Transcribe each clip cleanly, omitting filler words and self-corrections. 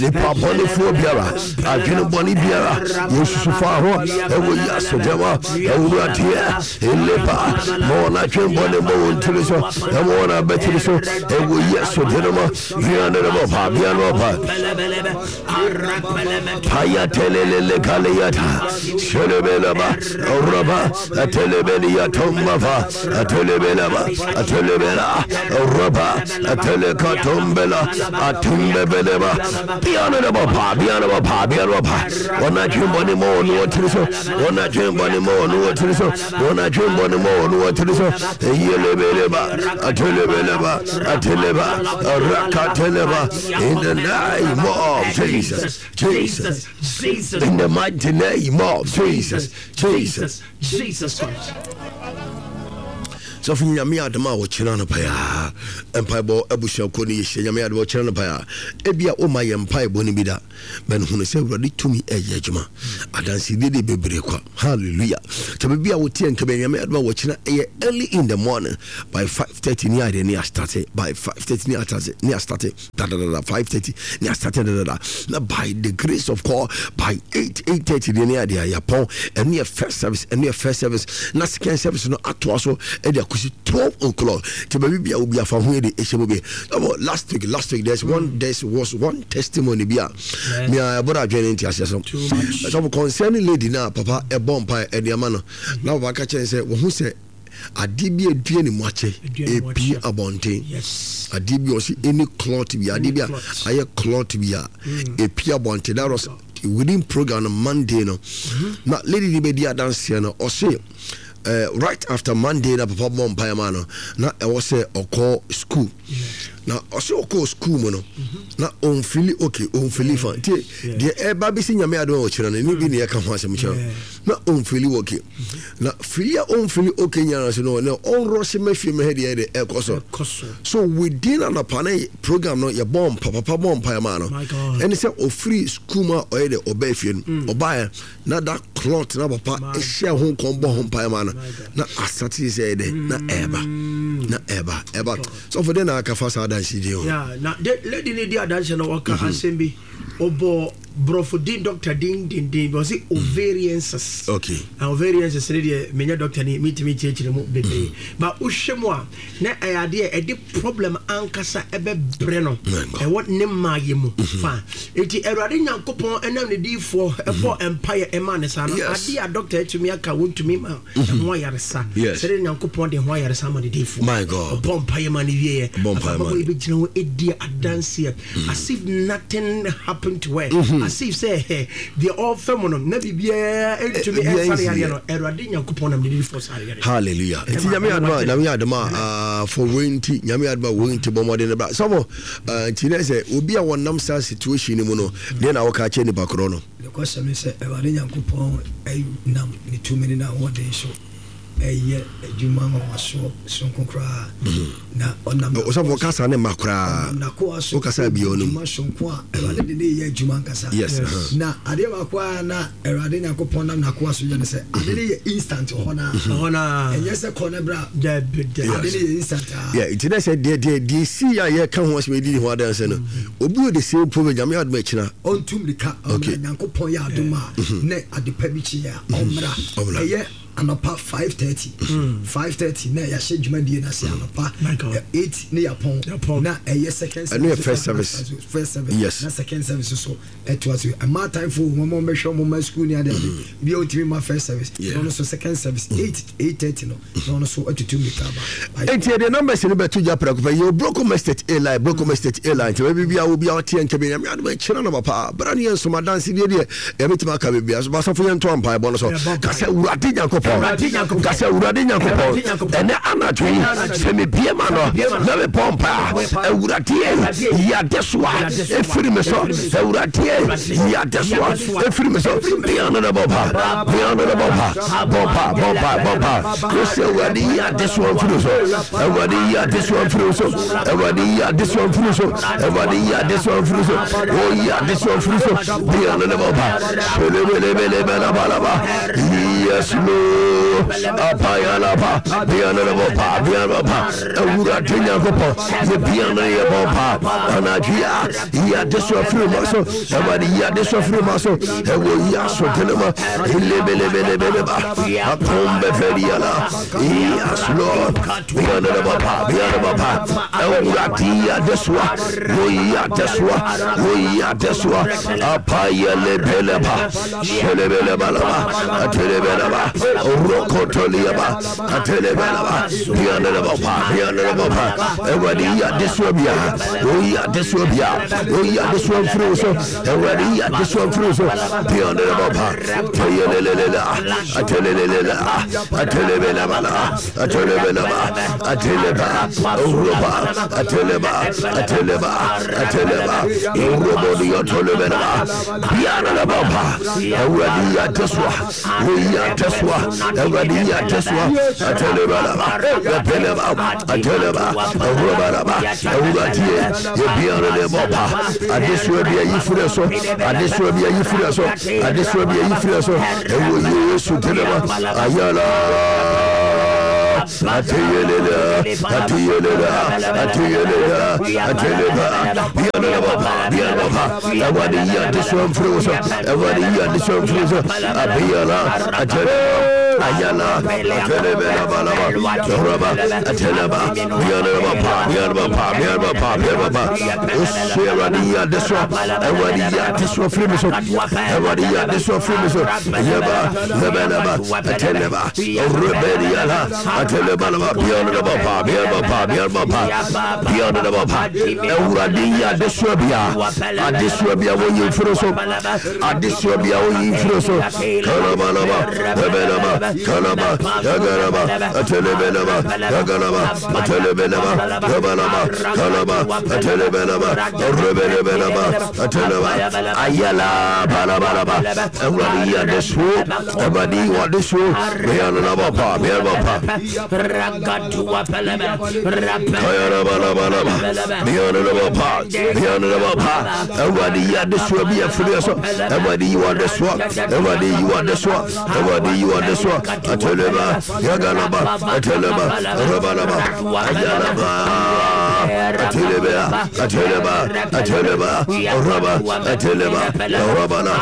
nipa bɔne fo biara adwene bɔne biara yesu fa ho ewo yaso dema ewuratie eleba mo na dwen bɔne mo ntiri so mo na betiri so ewo yaso dema biana no ba biana ba paya telele kaliyata shelebela ba oraba atelebeli atomba va atelebela ba atelebela oraba atelekatombela atumbebele ba biana no ba ona dwembone mo no tiriso ona dwembone mo no tiriso ona dwembone mo no tiriso eyelebeleba atelebeleba ateleba rakateleba in the name of Jesus in the mighty name of Jesus Christ. So for nyame adama wo kira no paya empaibo abusha ko ne yehye nyame adama wo kira no paya ebia o ma ye empaibo ne bida ben hunu se wurade tumi eye adwuma adansi de bebre kwa hallelujah to bia wo tie nka nyame adama wo kira early in the morning by 5:30 ni ade ni start by 5:30 ni start 5:30 ni start na by the grace of God by 8:30 ni ade ya pon ene first service na second service no atwaso e 12 o'clock to be a from where the last week there was one testimony me about joining so concerning lady now papa a bomb pie and the man now I catch and say who say adibi edue ni mwache epi abonten adibi osi any cloth bi adibi aye cloth bi epi abonten that was within program on Monday no na lady di be dia dance no osi right after Monday na papa mom payamano na e was say oko school na also oko school mo no na on feel okay on feel fan tie de e ba bi si nyame ado o kire no ni bi ne ka ho asem kire na on feel okay na feel on feel okay nya so no on rush me fie me he de e koso so within an apane program no ye bomb papa bomb payamano and say o free school ma o de obey fie no oba na that cloth na papa e share ho kombo ho payamano na asati say de na eba so for then I can fast dance yeah na lady need dia dance no waka asembi obo brofodin doctor ding was it ovariances okay ovariances dey menya doctor ni meet chechire mo bebe ba uhwemu a na ayade e di problem ankasa ebe bre no e what ne maye mu fa enti erade nyankopon enam ne difo efo empire emane sa no ade a doctor to me aka wontumi ma ho yaresa sere nyankopon de ho yaresa ma ne difo my god empire man wie afa be gina wo edi adanse as if nothing happened to her as if say the all feminine na bibia entumi ensare no erade nyankopon nam ne for sare hallelujah enti nyame adama for wenti nyame adama wenti bomode ne bra so enti na say obi a wonam sa situation ni mu no de na wo ka che ni bakro no the question is erade nyankopon ay nam ni too many na one day so eye ejuma ma waso sonkokra na onam o so kasa ne makra na ko aso o kasa bi onum ma sonko a erade de ye ejuma kasa yes na ade makwa na erade nyakopon nam na ko aso je ne se ade de ye instant hona enye se kona bra ade de ye instant yeah it is said the see ya ye kan ho so di ho adanse no obi o de same problem jam ya aduma china ontum lika nyakopon ya aduma ne ade pa bi chi ya omra eye anopa 5:30 na ya she djuma die na se anopa 8 ne ya pon na eye second service first service yes na second service so it was a my time for mo me show mo my school ni ade bi o timi my first service no so second service 8:30 no so atutu mi ka ba enti the numbers ni betu ja pra ko you Brocom Estate airline to be bia obi a tie nka be nyame ade chira no papa bra ne enso ma dance de e metima ka be bia so ba so fo yento ampa bo no so ka se urade nyanko kase urade nyankopon ene anatwe se me bie ma no na me pompa urade ya deswa efiri me so urade ya deswa efiri me so bia no na bompa kase urade ya deswa furu so urade ya deswa furu so urade ya deswa furu so urade ya deswa furu so o ya deswa furu so bia no na bompa bele bala yes Lord apaya pa biana pa biana pa ewura tenya kopo ye biana ye pa anajia ya deso frima so everybody ya deso frima so ewo ya so telema lebele ba akombe feriala yes Lord biana pa ewura tia deso ya deso apaya lebele pa lebele ba telebele ba rokotolia ba telebele ba biana ba everybody ya deso bia ya deso fruso everybody ya deso fruso biana ba telebele ayala telebela balaba toraba teleba biarba usherania deso ewadia deso frimiso ewadia deso frimiso yeba lebelaba teleba rebeliala teleba biarba ewadia deso bia woyi fruso adeso bia woyi fruso kalaba Kalaba, Yagaraba, Atelebelaba, Yagaraba, Atelebelaba, Yabalaba, Kalaba, Atelebelaba, Rebelebelaba, Ateleba, Ayala, Balabalaba, everybody at the show, everybody what the show, Bianaba, Ragatua Peleba, Bianaba, everybody at the show, be a free, everybody you are the swap, everybody you are the swap, everybody you are the swap. Ateleba, Yagalaba, Ateleba, Rabalaba, Ayalaba, Ateleba, Raba, Ateleba, Rabala,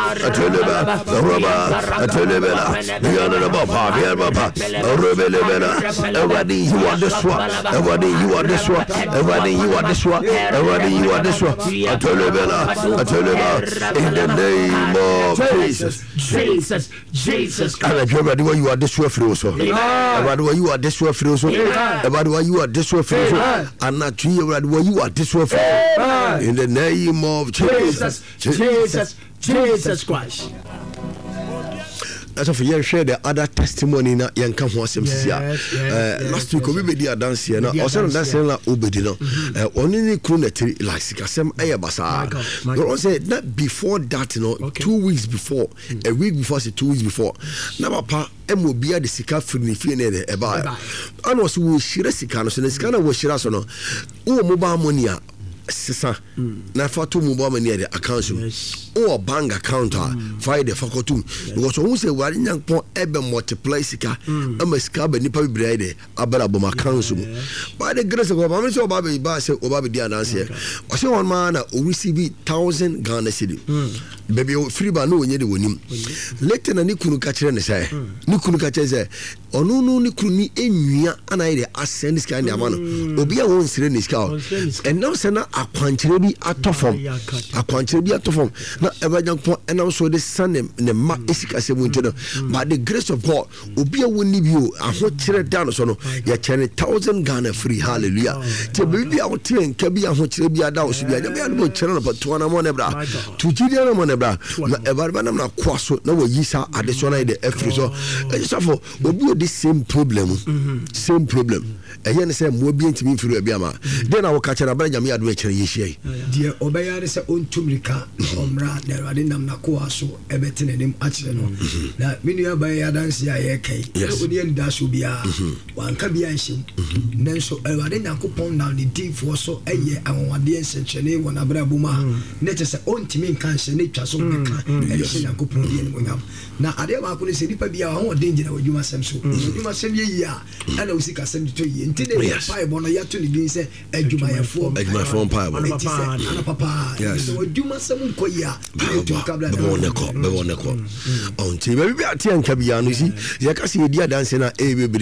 Ateleba, Yanaba, Rebelebela, everybody you are the swap, everybody you are the swap, everybody you are the swap, everybody you are the swap, Ateleba, in the name of Jesus. Everybody where you are this way free so. Everybody where you are this way free so. Everybody where you are this way free so. And not to you where you are this way free. In the name of Jesus Christ. As of you share the other testimony na yanka ho asem sia last week we be there dance here na also dance na obedi no oni ni kru na tiri like sikasem basa you say that before that 2 weeks before a week before say 2 weeks before na papa emobia de sika free ni fie na e ba and was we shire sika no so na sika na wo shire so no wo mobile money a sisa na fatu mobile money the account or bank account find the faculty because who say wari nyankpon ebe multiply sika ama sika be nipa bibre de abara bom account mu by the grace of God am say oba be ba say oba be dia dance here o say one man na o receive 1000 Ghana cedi baby free ba no onye de wonim later na ni kunu ka kire ne say ni kunu ka kire say onu no ni kunu ni enwia ana ide ascend sika ndi amano obi a won sire ni sika and now say na akwankyere bi atofom na ebajanko enam so the son ne ma esika se munti no by the grace of God obi a woni bi o aho kire dan so no ya kire 1000 Ghana free hallelujah te bibi a wote enka bi aho kire bi ada o so bi ya me ado kire no patuana mo ne bra tujidi na mo ne bra na ebarba na kwaso na wo yisa ade so na de afri so so for obi o the same problem ɛyɛ ne sɛ mmoa bi ntimi mfiri abi ama den na wɔka kyerɛ abɛrɛ nyame adom ɛkyerɛ yɛhyia deɛ ɔbɛyɛ ne sɛ ɔntumrika ɔmmra na Awurade nam nakoa so ɛbɛte n'anim akyerɛ no na me nua bɛyɛ adanse a yɛkai ɔne anida so biara wanka bia nhyɛm nanso Awurade Nyankopɔn nam ne diifoɔ so ɛyɛ anwanwadeɛ nsɛnkyerɛnne wɔ n'abrabɔ mu a na kyerɛ sɛ ɔntumi nka nhyɛ ne twa so bɛka ɛhyɛ Nyankopɔn deɛ animuonyam na adeɛ baako no sɛ nnipa biara wɔhoɔden gyina w'adwumasɛm so adwumasɛm yɛ yie a ɛna wo sikasɛm de tɔ yie nti ne mpaebɔ no yɛato ne din sɛ adwumayɛfoɔ mpaebɔ anapapaa sɛ w'adwumasɛm nkɔ yie a bɛbɔ ne kɔ ɔnti baabi bi ate anka biara no si yɛka sɛ yɛdi adanse no a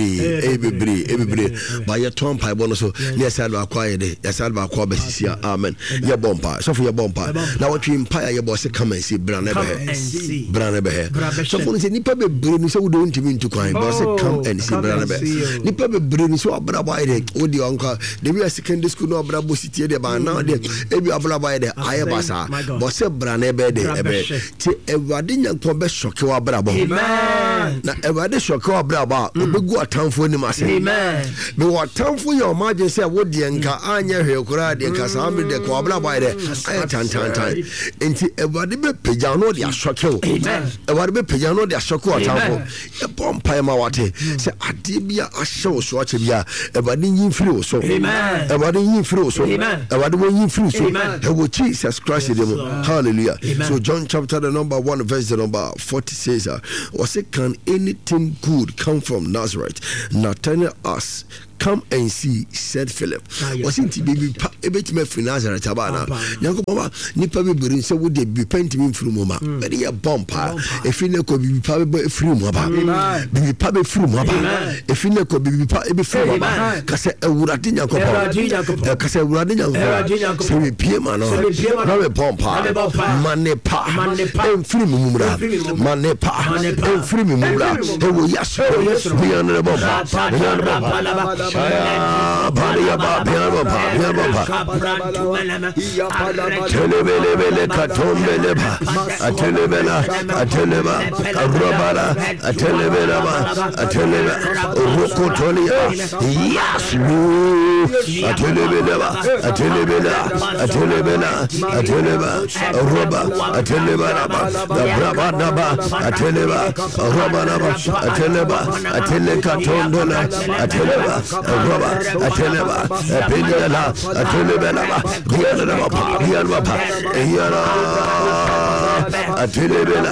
ɛbebree ba yɛtɔ mpaebɔ no so ne yɛsɛ de baakɔ ayɛ de yɛsɛ de baakɔ abɛsisi a amen yɛbɔ mpa sɔfo yɛbɔ mpa na wɔtwe mpa a yɛbɔ sɛ kama nsi bra ne bɛhɛ sɔfo no sɛ nnipa bebree no sɛ wode wontimi ntu kwan bɛ sɛ come and see bra ne bɛ nnipa bebree no sɛ wabrabɔ ayɛ dɛ wode ɔnka de bi a secondary school na wabrabɔ sitie de ba na de ebi wabrabɔ ayɛ dɛ ayɛ ba saa bɔ sɛ bra ne bɛ de ɛbɛ ti Awurade Nyankopɔn bɛ sɔke wabrabɔ na Awurade sɔke wabrabɔ a obɛgu atamfo anim ase bɛ wɔ atamfo yɛ ɔma agye sɛ wodeɛ nka anyɛ hwɛ koraa deɛ nka saa mmere deɛ ka wabrabɔ ayɛ dɛ ayɛ tantantan nti Awurade bɛpagya no de asɔke wo Awurade bɛpagya no de asɔke wo atamfo yɛbɔ mpaeɛ ma wate sɛ adeɛ bi a ahyɛ wo so akyɛ bi a Awurade nyi mfiri wo so Awurade nyi mfiri wo so Awurade wɔnyi mfiri so ɛwɔ Jesus Christ de mu hallelujah so John chapter the number 1 verse the number 40 says was it can anything good come from Nazareth? Nathanael asked, come and see, said Philip. Was it baby a bit me for Nazareth abana? Yankoma, nipa be bring so would they be painting from Mama? Very a bumper. If you could be probably free Maba, be probably free Maba. If you could be free Maba, Cassa Uradina Cassa Uradina, so we Piemano, not a bumper, Manepa, and free Mumra, Manepa, and free Mumra. They will yes, be on the bumper. Telebele katombeleba atelebela arobala atelebela rokotolia yes atelebela roba atelebala brabadaba ateleba robanaba ateleba atelekatondola ateleba Roba, Ateleba, Piniana, Atelebela, Gianapa, Atelebela,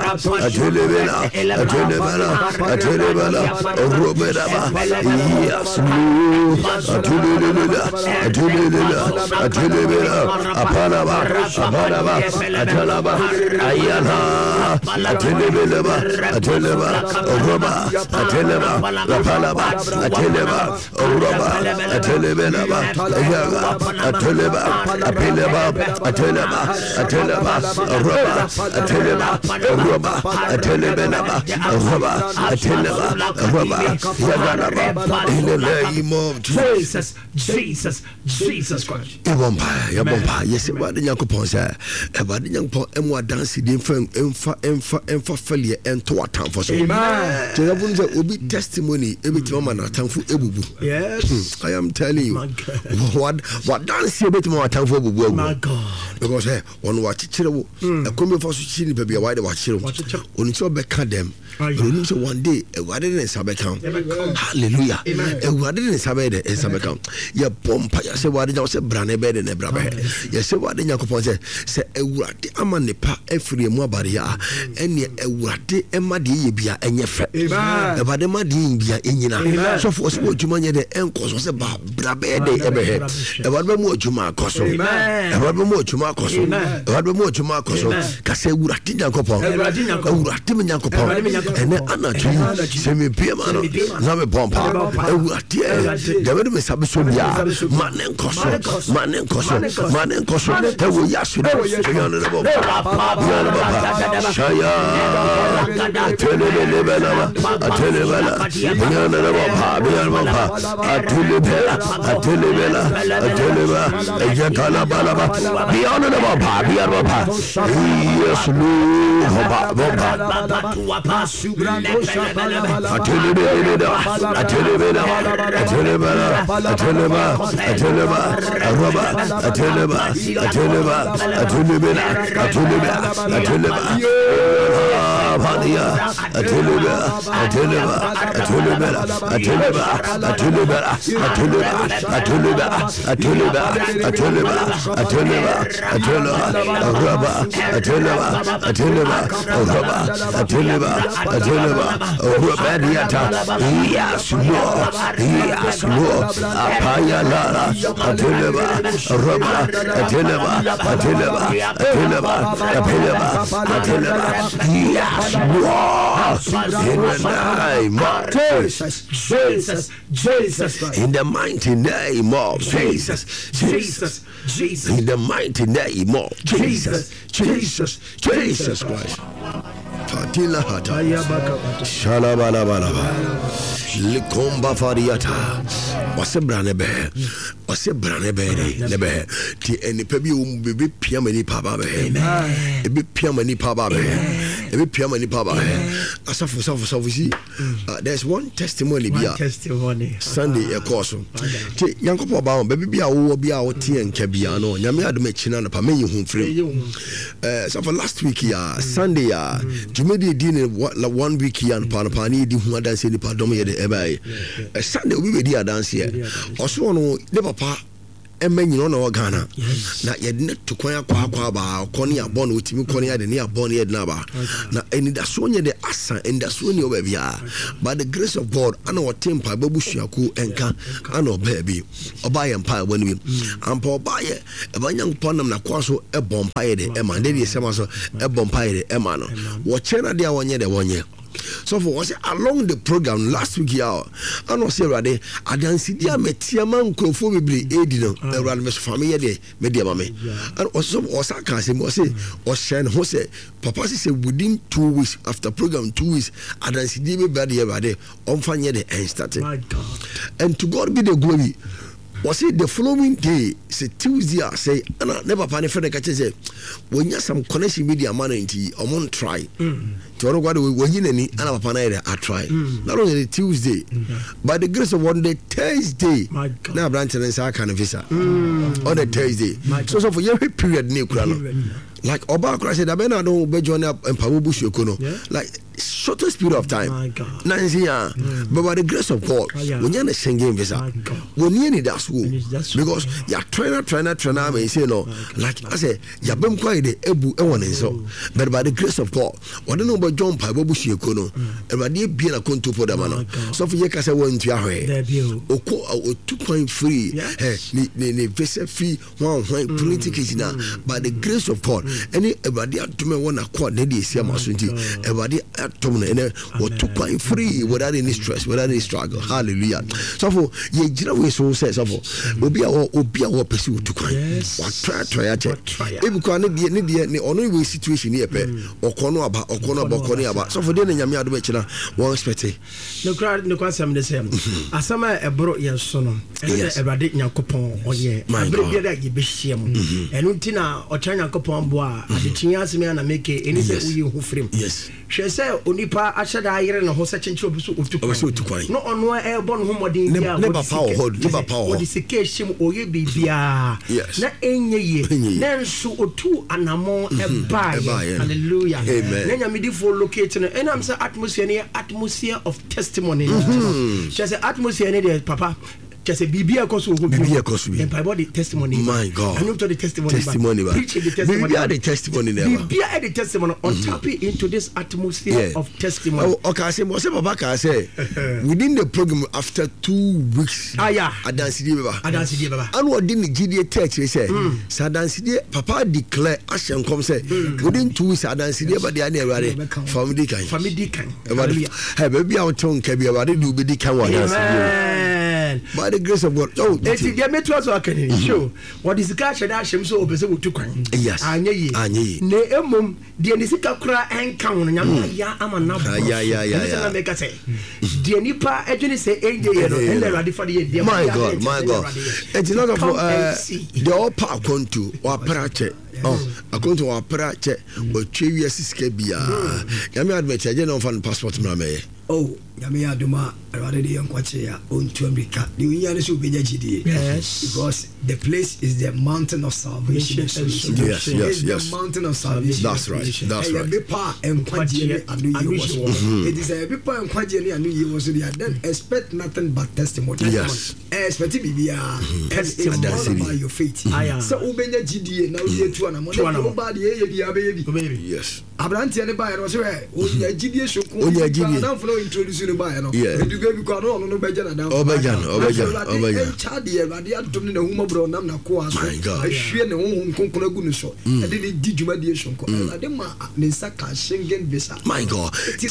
Robedaba, yes, Atelebela, Apanaba, Atalaba, Ayana, Atelebela, Roba, Ateleba, Rapalaba, Ateleba, Roba, Atelebela, Ateleba, Roba, Roba, in the name of Jesus Christ. Yes, about the Yankopon, sir. About the Yankopon, and what dance in failure and to a town for so. There will be testimony every time on a town for Ebu. Yes, I am telling you. What dance a bit more time for Ebu? My God. Because one watch it, a coming for Chini, baby, a wide watch it. Only so back at them. One day, a wedding in Sabacam. Hallelujah. A wedding in Sabed and Sabacam. Your pompa, I say, what did I say, Brane bed and a brother? Yes, what did Yakopon say? A wadi amanipa, every mobaria, and ye a wadi emadi bia and your fat. A bademadi bia in Yina. So for what you money the encos was about Brabe de Eberhead. A wadi more Juma Cosso. A wadi more Juma Cosso. A wadi more Juma Cosso. Case Uratin Yakopon. Uratim Yakopon. And then Anna semi Piemano, Name Pompa, the way we Sabisunia, Manen Cosso, Shaya Atelebela in the mighty name of Jesus. In the mighty name of Jesus Christ. Fatila hata shalabalabalaba likomba fariata wasebrane be ti enipa bi o bebe piamani papa be ebi piamani papa asafu see there's one testimony Sunday course ti yankopo ba bebe bia wo bia wo tie nka bia no nyame adom akina na pa me hu frem so for last week Sunday Jumedi din 1 week and panapani di hu adanse ni padom ye de ebai Sunday obi be di adanse ye oso no ne papa emanyi no Ghana na yedne to kwan akwa ba koni abon otimi koni ade ne abon ye na ba na enidaso nye de asa enidaso ne obabia by the grace of God ana wotempa babusuako enka ana obabi obaye mpa woni bi ampa obaye ebanyankopon nam na kwaso ebompa ye de ema de de sema so ebompa ye de ema no wo chena de awonye de wonye. So for us along the program last week I know say rade adansidia metiama nkrofo bebre edi no rade me family de media mame and also osaka say mo say o share ho say papa say within 2 weeks after program 2 weeks adansidia be bad here rade on fanye de start. My God. And to God be the glory. Was it the following day, say Tuesday, I say, and I never panic for the catch. Say, when you some connection with the man, I won't try. To know what we in any, and I try. Not only the Tuesday, by the grace of one day, Thursday. Now, branching and I kind of visa on a Thursday. So for every period, like Obama said, I better don't be joining up and Pabubush Yokono. Like shortest period of time. Nancy, but by the grace of God, when you're in a singing visa, when you need that school, because you're trainer, may say no. Like I say, you're been quite the Ebu Ewan and so. But by the grace of God, what do you know about John Pabubush Yokono? And by the being a conto for the man. So for Yakasa went to Yahweh, Oko 2.3, the visa fee, 1 politics now. By the grace of God. Everybody to me one accord lady is everybody to me or 2.3 without any stress, without any struggle. Hallelujah. So for ye we so says of obia or pursue to cry. Try if can only way situation here or corner about so for then yamia do one expect no crowd no kwasam the same asama ebro ye so no everybody nyakopon oye abere that ye be hiem enu ntina o twa nyakopon bo adetia asemi na make eni se uyi hu frem yes hwe se onipa ahyeda ayere no ho se chenche obi so otukwan no ono e bon ho modin dia never power odi sekeshim oye bibia na enye ye na nso otu anamo e bae hallelujah na nyamidi for locate no enam se atmosphere of testimony she say atmosphere ne de papa just a bibia koso and by body testimony. My God. I know to the testimony preaching the testimony. The testimony never. Bibia the testimony on tapping into this atmosphere of testimony. Okay, I say Papa can say within the program after 2 weeks. Adansi baba. And what didn't GDA text say Sadansi Papa declare Ashen come say within 2 weeks Adansi but they are never family kind. Family kind. Hey baby our tongue can be about it do be the kind one. Amen. By the grace of God. Oh, it's the metro so can show. What is the cash that Shim so opposite to Kwan? Yes. Anye. Ne emum the Nisika Kra and Count ya am a number. Yeah. Make us say. The Nipa actually say 8 days and the Radifa. My God. It's not of the all park going to or parache. According to our parache or 2 years is Kabia. Yami admit I didn't find passport. Oh, Yami Aduma, rather the young Quachia, own to America. The Union should be yes, because the place is the mountain of salvation. Yes. The mountain of salvation. That's right. And Quajia and New Year. It is a Bipa and Quajia and New Year was there. Then expect nothing but testimony. Yes. Expect to be it's all about your faith. So Ubenya GDA now year 2 and a baby. Yes. Abranti and the buyer was where GDA should introduce you to buy. If you go because no Bejan. Chadi, Radia Domini, the Huma Bro, Namna Coas. My God. I share the home Conconagunuso. I didn't did you mediation. I didn't Nisaka Schengen Visa. My God.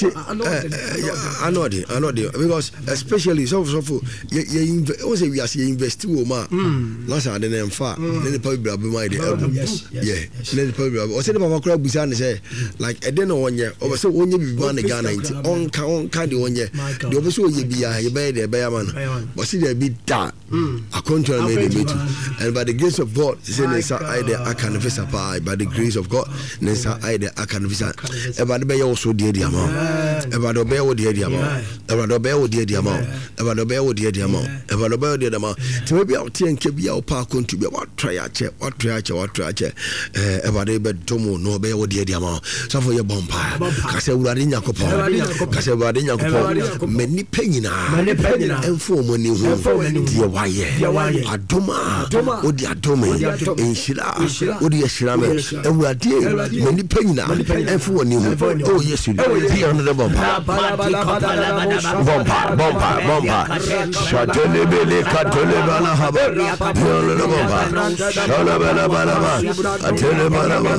I know it. Because especially so also we are seeing invest woman. Last I didn't far. Then the public be my yes. Then the public or say the Mama Crab Busan say like I don't know 1 year. Over so when you be one Ghana on kind of 1 year. The opposite you be a man. But see there be that. A contrary made a meeting. And by the grace of God, say Nessa I can visa by the grace of God, Nessa I can visa. About the bay also dear the amount. About the bear dear the amount. About the bear dear the amount. About the bear dear the amount. About the bear dear the amount. To maybe out here and keep your park to be what try a check. About the bed tomo no bear dear the amount. So for your bomb. Casawadina Copa, Casawadina Copa, many penina, and 4 money dear why, Adoma, Odi Adome, in Shila, Odi Shirame, and we are dear, many penina, and 4 new. Oh, yes, you do. Under the bomb. Shatelebele, Catolebana, Haba, Shana Bala,